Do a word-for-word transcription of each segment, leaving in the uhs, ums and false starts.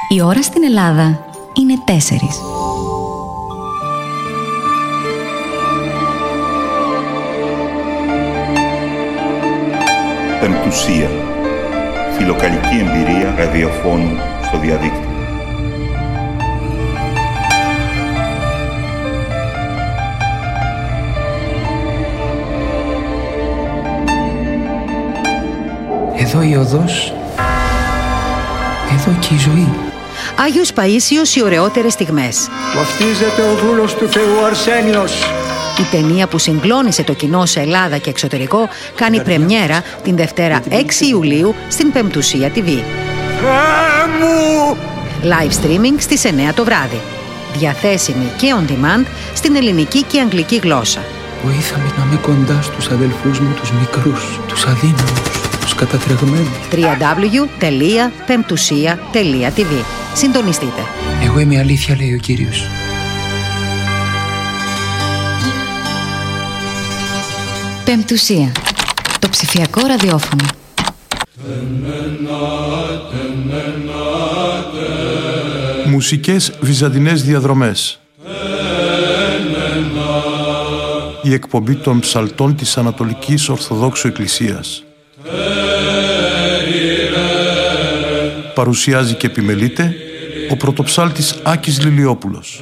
Η ώρα στην Ελλάδα είναι τέσσερις. Πεμπτουσία. Φιλοκαλική εμπειρία ραδιοφώνου στο διαδίκτυο. Εδώ η οδός, εδώ και η ζωή. Άγιος Παΐσιος, οι ωραιότερες στιγμές. Βαφτίζεται ο δούλος του Θεού Αρσένιος. Η ταινία που συγκλώνησε το κοινό σε Ελλάδα και εξωτερικό κάνει πρεμιέρα την Δευτέρα έξι Ιουλίου στην Πεμπτουσία τι βι. Live streaming στις εννιά το βράδυ. Διαθέσιμη και on demand στην ελληνική και αγγλική γλώσσα. Βοήθαμε να είμαι κοντά στους αδελφούς μου, τους μικρούς, τους αδύναμους, τους κατατρεγμένους. double-u double-u double-u τελεία πεμπτουσία τελεία τι βι. Συντονιστείτε. Εγώ είμαι η αλήθεια, λέει ο Κύριος. Πεμπτουσία. Το ψηφιακό ραδιόφωνο. Μουσικές βυζαντινές διαδρομές. Η εκπομπή των ψαλτών της Ανατολικής Ορθοδόξου Εκκλησίας. Παρουσιάζει και επιμελείται ο πρωτοψάλτης Άκης Λιλιόπουλος.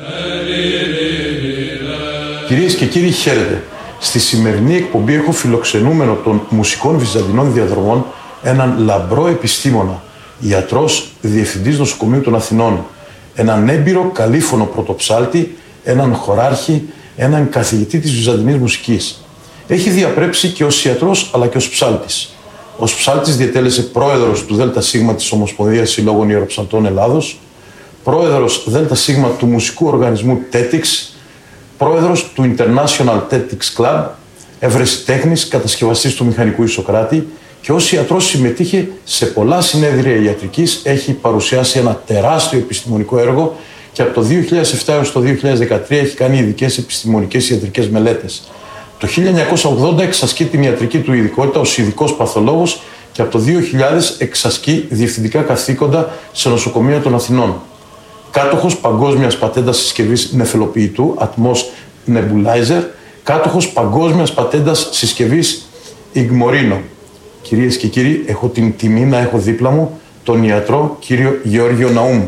Κυρίες και κύριοι, χαίρετε. Στη σημερινή εκπομπή έχω φιλοξενούμενο των μουσικών βυζαντινών διαδρομών έναν λαμπρό επιστήμονα, ιατρός, διευθυντής νοσοκομείου των Αθηνών, έναν έμπειρο καλήφωνο πρωτοψάλτη, έναν χωράρχη, έναν καθηγητή της βυζαντινής μουσικής. Έχει διαπρέψει και ως ιατρός αλλά και ως ψάλτης. Ως ψάλτης διετέλεσε πρόεδρος του ΔΣ της Ομοσπονδίας Συλλόγων Ιεροψαλτών Ελλάδος, πρόεδρος ΔΣ του μουσικού οργανισμού τέτιξ, πρόεδρος του International τέτιξ Club, ευρεσιτέχνης, κατασκευαστής του μηχανικού Ισοκράτη και ως ιατρός συμμετείχε σε πολλά συνέδρια ιατρικής, έχει παρουσιάσει ένα τεράστιο επιστημονικό έργο και από το δύο χιλιάδες επτά έως το δύο χιλιάδες δεκατρία έχει κάνει ειδικές επιστημονικές ιατρικές μελέτες. Το χίλια εννιακόσια ογδόντα εξασκεί την ιατρική του ειδικότητα ως ειδικός παθολόγος και από το δύο χιλιάδες εξασκεί διευθυντικά καθήκοντα σε νοσοκομεία των Αθηνών. Κάτοχος παγκόσμιας πατέντας συσκευής νεφελοποιητού, ατμός nebulizer, κάτοχος παγκόσμιας πατέντας συσκευής Ιγμορίνο. Κυρίες και κύριοι, έχω την τιμή να έχω δίπλα μου τον ιατρό κύριο Γεώργιο Ναούμ.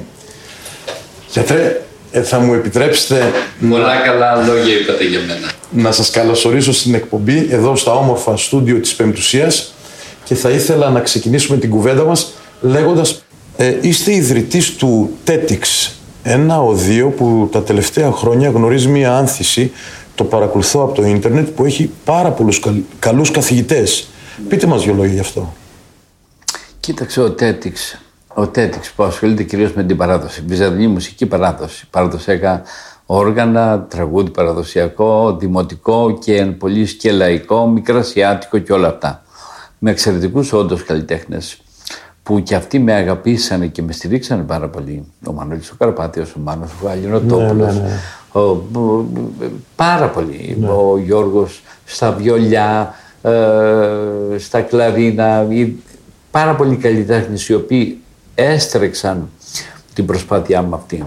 Γιατρέ, ε, θα μου επιτρέψετε... Πολλά να... καλά λόγια είπατε για μένα. Να σας καλωσορίσω στην εκπομπή, εδώ στα όμορφα στούντιο της Πεμπτουσίας, και θα ήθελα να ξεκινήσουμε την κουβέντα μας λέγοντας ε, είστε ιδρυτής του τέτιξ, ένα οδείο που τα τελευταία χρόνια γνωρίζει μία άνθηση, το παρακολουθώ από το ίντερνετ, που έχει πάρα πολλούς καλ, καλούς καθηγητές. Πείτε μας δύο λόγια γι' αυτό. Κοίταξε, ο τέτιξ, ο τέτιξ που ασχολείται κυρίως με την παράδοση, βυζαντινή μουσική παράδοση, παραδοσιακά όργανα, τραγούδι παραδοσιακό, δημοτικό και εν πολλοίς και λαϊκό, μικρασιάτικο και όλα αυτά. Με εξαιρετικούς όντως καλλιτέχνες που και αυτοί με αγαπήσανε και με στηρίξανε πάρα πολύ. Ο Μανώλης ο Καρπάτιος, ο Μάνος ο Γαλινοτόπουλος, ναι, ναι, ναι. Ο, ο, πάρα πολύ. Ναι. Ο Γιώργος στα βιολιά, ε, στα κλαρίνα, οι, πάρα πολλοί καλλιτέχνες οι οποίοι έστρεξαν την προσπάθειά μου αυτή.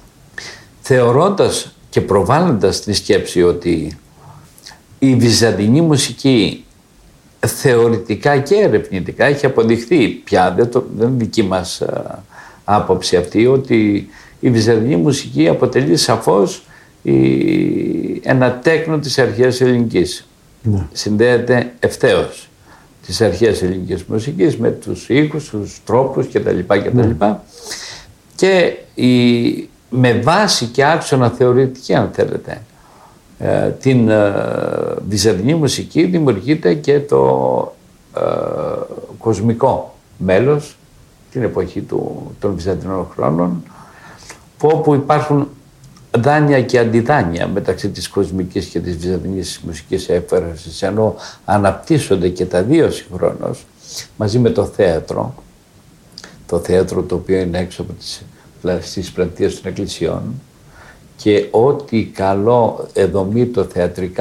Θεωρώντας και προβάλλοντας τη σκέψη ότι η βυζαντινή μουσική θεωρητικά και ερευνητικά έχει αποδειχθεί πια, δεν, το, δεν είναι δική μας α, άποψη αυτή, ότι η βυζαντινή μουσική αποτελεί σαφώς η, ένα τέκνο της αρχαίας ελληνικής. Ναι. Συνδέεται ευθέως της αρχαίας ελληνικής μουσικής με τους ήχους, τους τρόπους κτλ. κτλ. Ναι. Και η, με βάση και άξονα θεωρητική, αν θέλετε, την ε, βυζαντινή μουσική δημιουργείται και το ε, κοσμικό μέλος, την εποχή του, των βυζαντινών χρόνων, που όπου υπάρχουν δάνεια και αντιδάνεια μεταξύ της κοσμικής και της βυζαντινής μουσικής έφερασης, ενώ αναπτύσσονται και τα δύο συγχρόνως μαζί με το θέατρο, το θέατρο το οποίο είναι έξω από τις, στις πλατείες των εκκλησιών, και ό,τι καλό εδομήτω θεατρικά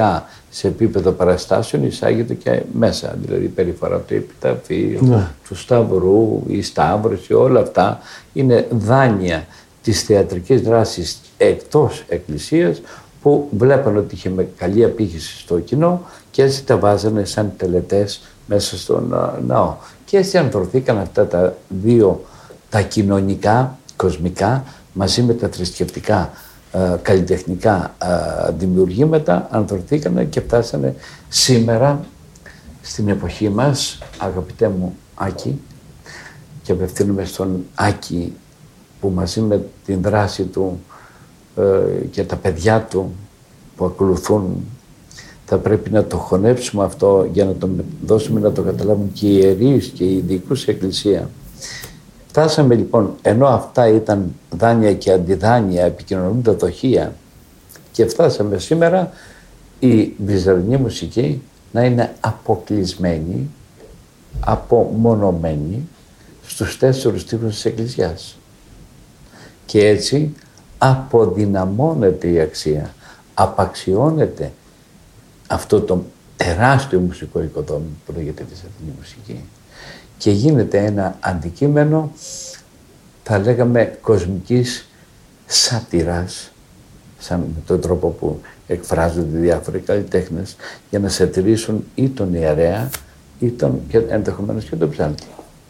σε επίπεδο παραστάσεων εισάγεται και μέσα, δηλαδή η περιφορά του επιταφείου, ναι. του Σταυρού, η Σταύρωση, όλα αυτά είναι δάνεια της θεατρικής δράσης εκτός εκκλησίας που βλέπαν ότι είχε με καλή απήχηση στο κοινό και έτσι τα βάζανε σαν τελετές μέσα στον ναό. Και έτσι ανθρωθήκαν αυτά τα δύο, τα κοινωνικά, κοσμικά, μαζί με τα θρησκευτικά, ε, καλλιτεχνικά ε, δημιουργήματα, ανθρωθήκαν και φτάσανε σήμερα στην εποχή μας, αγαπητέ μου Άκη, και απευθύνουμε στον Άκη που μαζί με την δράση του ε, και τα παιδιά του που ακολουθούν θα πρέπει να το χωνέψουμε αυτό για να το δώσουμε να το καταλάβουν και οι ιερείς και οι ειδικούς εκκλησία. Φτάσαμε λοιπόν, ενώ αυτά ήταν δάνεια και αντιδάνεια, επικοινωνούντα δοχεία, και φτάσαμε σήμερα η βυζαντινή μουσική να είναι αποκλεισμένη, απομονωμένη στους τέσσερους τείχους της εκκλησιάς. Και έτσι αποδυναμώνεται η αξία, απαξιώνεται αυτό το τεράστιο μουσικό οικοδόμημα που λέγεται βυζαντινή μουσική και γίνεται ένα αντικείμενο, θα λέγαμε, κοσμικής σάτυρας, σαν με τον τρόπο που εκφράζονται διάφοροι καλλιτέχνες για να σατυρίσουν ή τον ιερέα ή τον, και ενδεχομένως και τον ψάλτη.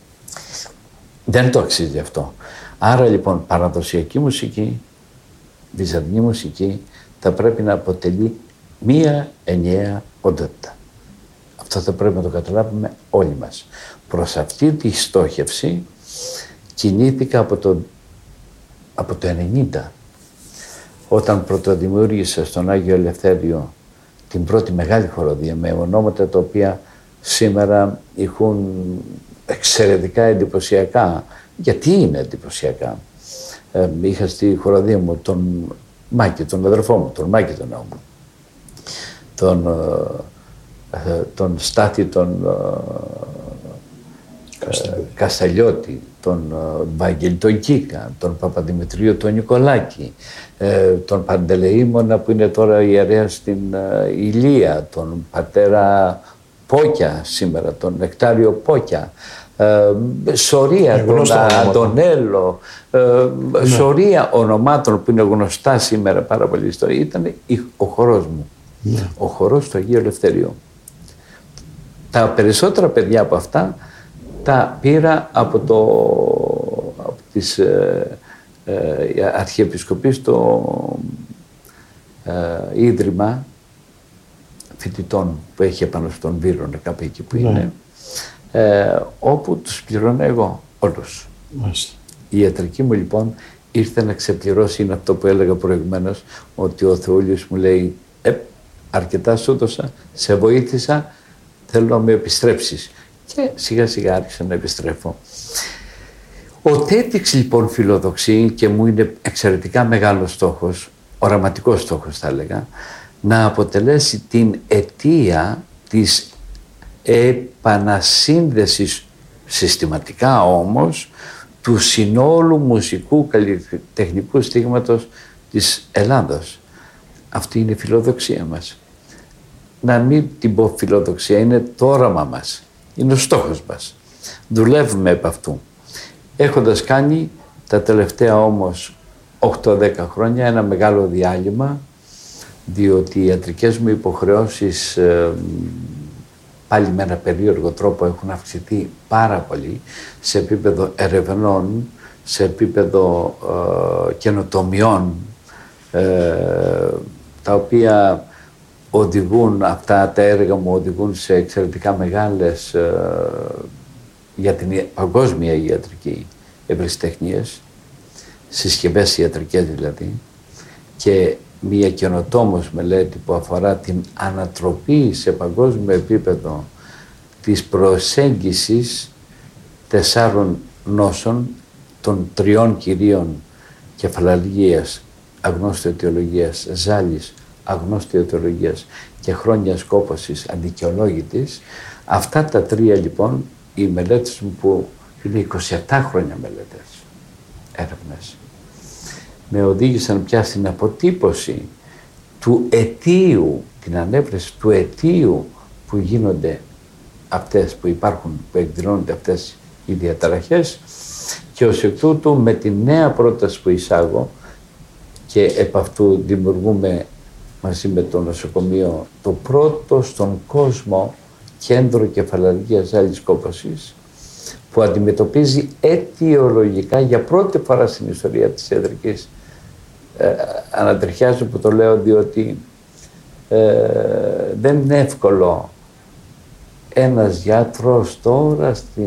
Δεν το αξίζει αυτό. Άρα λοιπόν παραδοσιακή μουσική, βυζαντινή μουσική θα πρέπει να αποτελεί μία ενιαία οντότητα. Αυτό θα πρέπει να το καταλάβουμε όλοι μας. Προς αυτή τη στόχευση κινήθηκα από το, από το ενενήντα, όταν πρωτοδημιούργησα στον Άγιο Ελευθέριο την πρώτη μεγάλη χοροδία με ονόματα τα οποία σήμερα έχουν εξαιρετικά εντυπωσιακά. Γιατί είναι εντυπωσιακά. Ε, είχα στη χοροδία μου τον Μάκη, τον αδερφό μου, τον Μάκη τον ναό μου, τον, ε, τον Στάθη τον ε, Κασταλιώτη, τον Βαγγέλη τον Κίκα, τον Παπαδημητρίο τον Νικολάκη, ε, τον Παντελεήμονα που είναι τώρα ιερέας στην ε, Ηλία, τον πατέρα Πόκια σήμερα, τον Νεκτάριο Πόκια, ε, σωρία, τον Αντωνέλο, ε, ναι. σωρία ονομάτων που είναι γνωστά σήμερα πάρα πολύ ιστορία. Ήταν ο χορός μου, ναι. ο χορός του Αγίου Ελευθερίου. Τα περισσότερα παιδιά από αυτά τα πήρα από, το, από τις ε, ε, αρχιεπισκοπής στο ε, Ίδρυμα Φοιτητών που έχει επάνω στον Βύρονα, κάπου εκεί που είναι, ε, όπου τους πληρώνω εγώ όλους. Μάλιστα. Η ιατρική μου λοιπόν ήρθε να ξεπληρώσει, είναι αυτό που έλεγα προηγουμένως, ότι ο Θεούλιος μου λέει ε, αρκετά σου έδωσα, σε βοήθησα, θέλω να με επιστρέψεις. Και σιγά σιγά άρχισα να επιστρέφω. Ο Τέτιξ λοιπόν φιλοδοξεί, και μου είναι εξαιρετικά μεγάλος στόχος, οραματικός στόχος θα έλεγα, να αποτελέσει την αιτία της επανασύνδεσης, συστηματικά όμως, του συνόλου μουσικού καλλιτεχνικού στίγματος της Ελλάδος. Αυτή είναι η φιλοδοξία μας. Να μην την πω φιλοδοξία, είναι το όραμα μας. Είναι ο στόχος μας. Δουλεύουμε επ' αυτού. Έχοντας κάνει τα τελευταία όμως οκτώ δέκα χρόνια ένα μεγάλο διάλειμμα, διότι οι ιατρικές μου υποχρεώσεις ε, πάλι με ένα περίεργο τρόπο έχουν αυξηθεί πάρα πολύ σε επίπεδο ερευνών, σε επίπεδο ε, καινοτομιών, ε, τα οποία οδηγούν, αυτά τα έργα μου οδηγούν σε εξαιρετικά μεγάλες ε, για την παγκόσμια ιατρική ευρεσιτεχνίες, συσκευές ιατρικές δηλαδή, και μια καινοτόμως μελέτη που αφορά την ανατροπή σε παγκόσμιο επίπεδο της προσέγγισης τεσσάρων νόσων, των τριών κυρίων κεφαλαλγίας, αγνώστου αιτιολογίας, ζάλης, αγνώστου αιτιολογίας και χρόνιας κόπωσης αντικαιολόγητης. Αυτά τα τρία λοιπόν, οι μελέτες μου που είναι είκοσι επτά χρόνια μελέτες, έρευνες, με οδήγησαν πια στην αποτύπωση του αιτίου, την ανέβρεση του αιτίου που γίνονται αυτές που υπάρχουν, που εκδηλώνονται αυτές οι διαταραχές, και ως εκ τούτου με τη νέα πρόταση που εισάγω και επ' αυτού δημιουργούμε μαζί με το νοσοκομείο το πρώτο στον κόσμο κέντρο κεφαλαργίας άλλης κόπωσης, που αντιμετωπίζει αιτιολογικά για πρώτη φορά στην ιστορία της ιατρικής. Ε, ανατριχιάζω που το λέω, διότι ε, δεν είναι εύκολο ένας γιατρός τώρα στην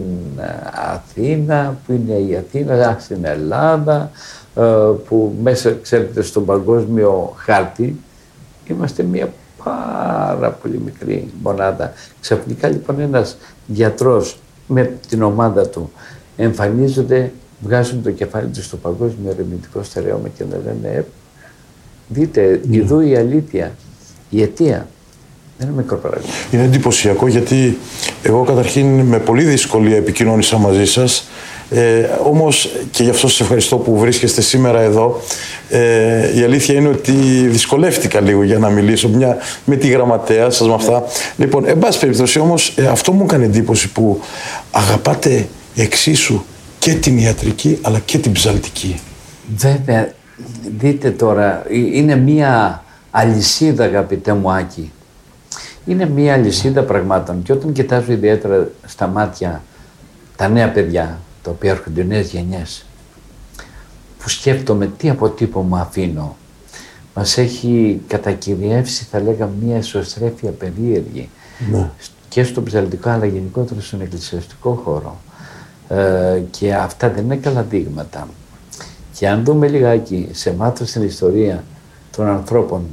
Αθήνα, που είναι η Αθήνα, στην Ελλάδα, ε, που μέσα, ξέρετε, στον παγκόσμιο χάρτη είμαστε μια πάρα πολύ μικρή μονάδα. Ξαφνικά λοιπόν ένας γιατρός με την ομάδα του εμφανίζονται, βγάζουν το κεφάλι του στο παγκόσμιο ερευνητικό στερεώμα και να λένε ε, δείτε, mm. ειδού η αλήθεια, η αιτία. Δεν είναι μικρό πράγμα. Είναι εντυπωσιακό, γιατί εγώ καταρχήν με πολύ δυσκολία επικοινώνησα μαζί σας. Ε, όμως και γι' αυτό σας ευχαριστώ που βρίσκεστε σήμερα εδώ. Ε, η αλήθεια είναι ότι δυσκολεύτηκα λίγο για να μιλήσω μια, με τη γραμματέα σας με αυτά. Λοιπόν, εν πάση περιπτώσει όμως, ε, αυτό μου έκανε εντύπωση που αγαπάτε εξίσου και την ιατρική αλλά και την ψαλτική. Βέβαια, δείτε τώρα, είναι μια αλυσίδα, αγαπητέ μου Άκη. Είναι μια αλυσίδα πραγμάτων, και όταν κοιτάζω ιδιαίτερα στα μάτια τα νέα παιδιά, τα οποία έρχονται, οι νέες γενιές, που σκέφτομαι τι αποτύπωμα αφήνω, μας έχει κατακυριεύσει, θα λέγαμε, μια εσωστρέφεια περίεργη, ναι, και στο ψαλτικό αλλά γενικότερα στον εκκλησιαστικό χώρο. Ε, και αυτά δεν είναι καλά δείγματα. Και αν δούμε λιγάκι σε βάθος στην ιστορία των ανθρώπων,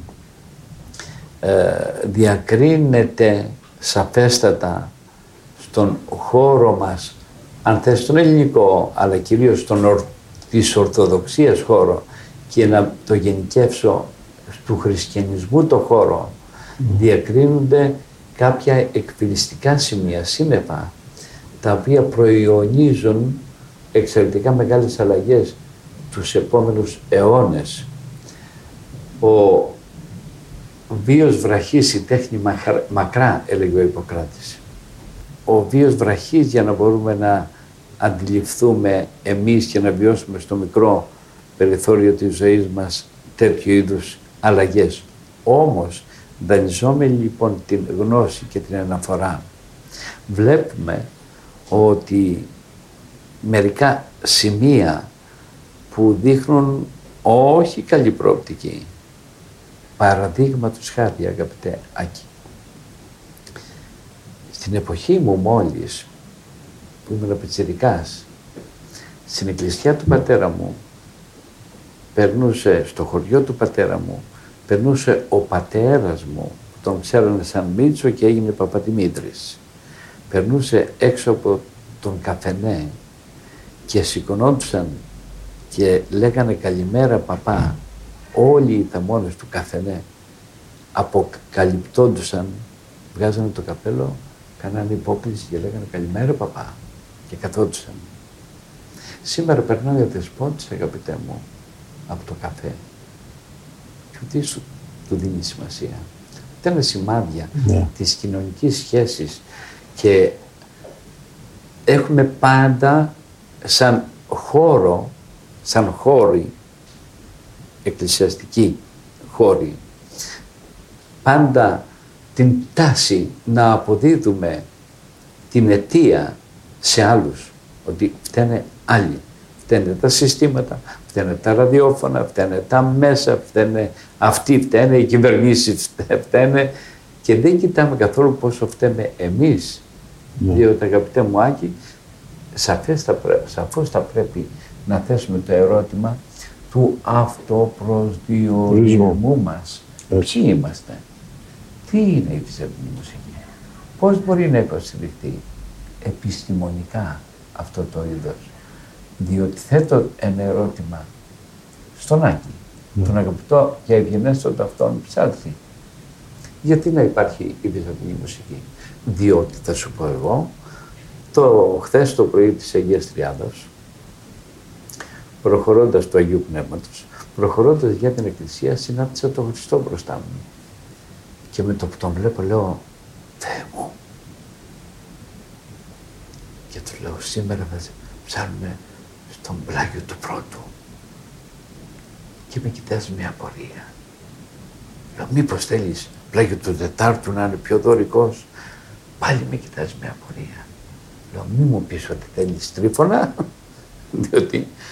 ε, διακρίνεται σαφέστατα στον χώρο μας, αν θες στον ελληνικό, αλλά κυρίως στον ορ, της Ορθοδοξίας χώρο, και να το γενικεύσω του χριστιανισμού το χώρο, mm. διακρίνονται κάποια εκφυλιστικά σημεία, σύννεφα, τα οποία προϊονίζουν εξαιρετικά μεγάλες αλλαγές τους επόμενους αιώνες. Ο βίος βραχής, η τέχνη μακρά, έλεγε ο Ιπποκράτης. Ο βίος βραχής, για να μπορούμε να αντιληφθούμε εμείς και να βιώσουμε στο μικρό περιθώριο της ζωής μας τέτοιου είδους αλλαγές. Όμως, δανειζόμενοι λοιπόν την γνώση και την αναφορά, βλέπουμε ότι μερικά σημεία που δείχνουν όχι καλή προοπτική, παραδείγματος χάρη, αγαπητέ Άκη, στην εποχή μου μόλις, που ήμουν πιτσιρικάς, στην εκκλησιά του πατέρα μου, περνούσε, στο χωριό του πατέρα μου, περνούσε ο πατέρας μου, τον ξέρανε σαν Μίτσο και έγινε Παπαδημήτρης. Περνούσε έξω από τον καφενέ και σηκωνόντουσαν και λέγανε καλημέρα παπά. Όλοι οι θαμώνες του καφενέ αποκαλυπτόντουσαν, βγάζανε το καπέλο, κάνανε υπόκληση και λέγανε καλημέρα παπά και καθόντουσαν. Σήμερα περνάει ο δεσπότης, αγαπητέ μου, από το καφέ και ούτε σου του δίνει σημασία. Αυτά είναι σημάδια yeah. της κοινωνικής σχέσης, και έχουμε πάντα σαν χώρο, σαν χώροι, εκκλησιαστικοί χώροι, πάντα την τάση να αποδίδουμε την αιτία σε άλλους, ότι φταίνε άλλοι, φταίνε τα συστήματα, φταίνε τα ραδιόφωνα, φταίνε τα μέσα, φταίνε αυτοί, φταίνε οι κυβερνήσεις, φταίνε, και δεν κοιτάμε καθόλου πόσο φταίμε εμείς. Ναι. Διότι, αγαπητέ μου Άκη, σαφώς θα, σαφώς θα πρέπει να θέσουμε το ερώτημα του αυτοπροσδιορισμού μας. Ποιοι είμαστε, τι είναι η βυζαντινή μουσική, πώς μπορεί να υποστηριχθεί επιστημονικά αυτό το είδος. Διότι θέτω ένα ερώτημα στον Άκη, yeah. τον αγαπητό και ευγενέστατο αυτόν ψάλτη. Γιατί να υπάρχει η βυζαντινή μουσική? Διότι θα σου πω εγώ, το χθες το πρωί της Αγίας Τριάδας, προχωρώντας του Αγίου Πνεύματος, προχωρώντας για την Εκκλησία, συνάντησα τον Χριστό μπροστά μου. Και με το που τον βλέπω λέω, Θεέ μου. Και του λέω, σήμερα θα ψάρουμε στον πλάγιο του πρώτου. Και με κοιτάζει με απορία. Λέω, μήπως θέλεις πλάγιο του τετάρτου να είναι πιο δωρικός? Πάλι με κοιτάζει με απορία. Λέω, μη μου πεις ότι θέλεις Τρίφωνα, διότι